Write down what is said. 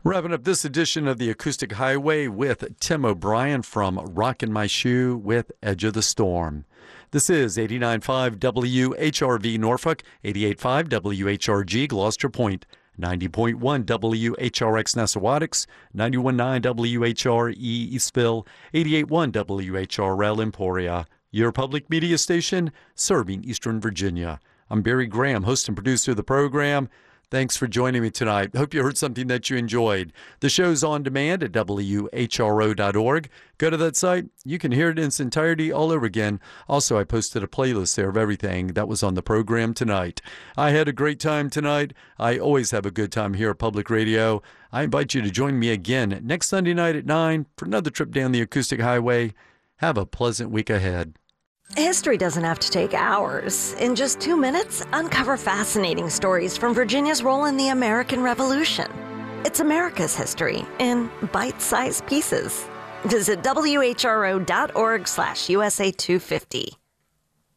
Wrapping up this edition of the Acoustic Highway with Tim O'Brien from Rockin' My Shoe with Edge of the Storm. This is 89.5 WHRV Norfolk, 88.5 WHRG Gloucester Point, 90.1 WHRX Nessawadox, 91.9 WHRE Eastville, 88.1 WHRL Emporia, your public media station serving Eastern Virginia. I'm Barry Graham, host and producer of the program. Thanks for joining me tonight. Hope you heard something that you enjoyed. The show's on demand at WHRO.org. Go to that site. You can hear it in its entirety all over again. Also, I posted a playlist there of everything that was on the program tonight. I had a great time tonight. I always have a good time here at Public Radio. I invite you to join me again next Sunday night at 9 for another trip down the Acoustic Highway. Have a pleasant week ahead. History doesn't have to take hours. In just 2 minutes, uncover fascinating stories from Virginia's role in the American Revolution. It's America's history in bite-sized pieces. Visit WHRO.org/USA250.